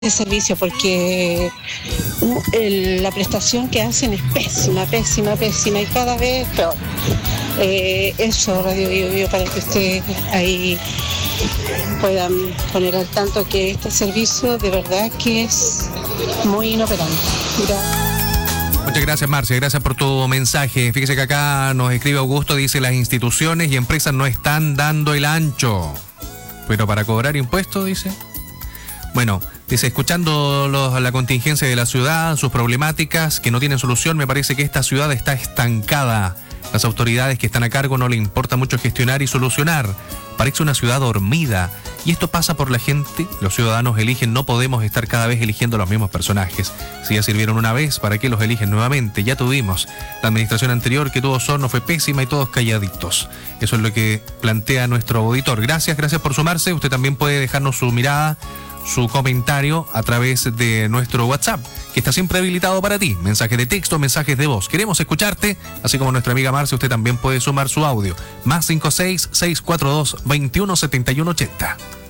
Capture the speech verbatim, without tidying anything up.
servicio, porque el, la prestación que hacen es pésima, pésima, pésima y cada vez peor. Eh, eso, Radio Bio Bio, para que ustedes ahí puedan poner al tanto que este servicio de verdad que es muy inoperante. Gracias. Muchas gracias, Marcia, gracias por tu mensaje. Fíjese que acá nos escribe Augusto, dice: las instituciones y empresas no están dando el ancho, pero para cobrar impuestos, dice. Bueno, dice, escuchando los, la contingencia de la ciudad, sus problemáticas que no tienen solución, me parece que esta ciudad está estancada. Las autoridades que están a cargo no le importa mucho gestionar y solucionar. Parece una ciudad dormida. Y esto pasa por la gente. Los ciudadanos eligen, no podemos estar cada vez eligiendo los mismos personajes. Si ya sirvieron una vez, ¿para qué los eligen nuevamente? Ya tuvimos. La administración anterior que tuvo Osorno fue pésima y todos calladitos. Eso es lo que plantea nuestro auditor. Gracias, gracias por sumarse. Usted también puede dejarnos su mirada, su comentario a través de nuestro WhatsApp, que está siempre habilitado para ti. Mensajes de texto, mensajes de voz. Queremos escucharte, así como nuestra amiga Marcia. Usted también puede sumar su audio. Más cinco seis, seis cuatro dos, veintiuno setenta y uno ochenta.